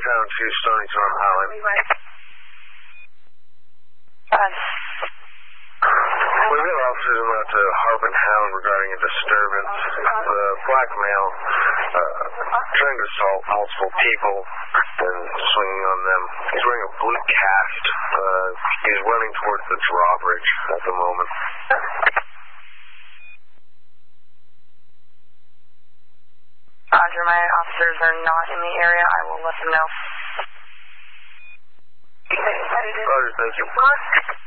Town to Stony Thorn Highway. We've got officers about to Harbin Hound regarding a disturbance. The black male trying to assault multiple people and swinging on them. He's wearing a blue cast. He's running towards the drawbridge at the moment. Roger, my officers are not in the area. I will let them know. Roger, thank you.